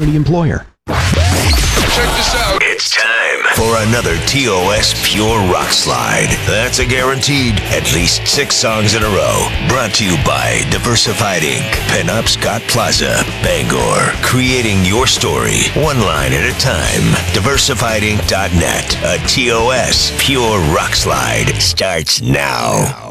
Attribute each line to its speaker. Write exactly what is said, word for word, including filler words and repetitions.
Speaker 1: the employer.
Speaker 2: Check this out.
Speaker 3: It's time for another T O S Pure Rock Slide. That's a guaranteed at least six songs in a row. Brought to you by Diversified Incorporated. Pinup Scott Plaza, Bangor. Creating your story, one line at a time. diversified inc dot net. A T O S Pure Rock Slide starts now.